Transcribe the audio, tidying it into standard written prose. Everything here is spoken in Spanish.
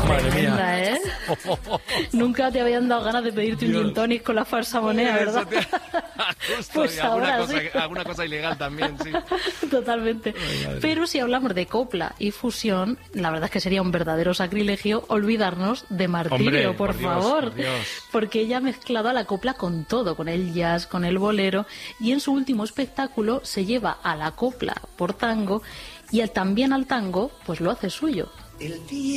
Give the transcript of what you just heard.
Madre Tremenda, mía. ¿eh? Nunca te habían dado ganas de pedirte un gin tonic con la falsa moneda, ¿verdad? Justo, Pues y alguna ahora cosa, sí. alguna cosa ilegal también, sí. Totalmente. Pero si hablamos de copla y fusión, la verdad es que sería un verdadero sacrilegio olvidarnos de Martirio, Hombre, por Dios, favor. por Dios. Porque ella ha mezclado a la copla con todo, con el jazz, con el bolero, y en su último espectáculo se lleva a la copla por tango y también al tango, pues lo hace suyo.